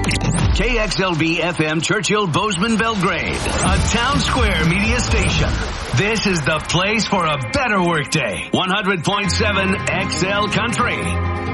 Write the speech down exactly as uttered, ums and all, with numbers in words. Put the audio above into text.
K X L B F M Churchill Bozeman Belgrade, a Town Square media station. This is the place for a better workday. one hundred point seven X L Country.